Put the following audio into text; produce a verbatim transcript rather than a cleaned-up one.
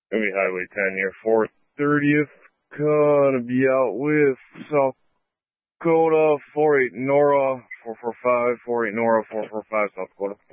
Gonna be Highway ten here, four thirtieth. Gonna be out with South Dakota, four eight Nora, four four five, four eight Nora, four four five South Dakota.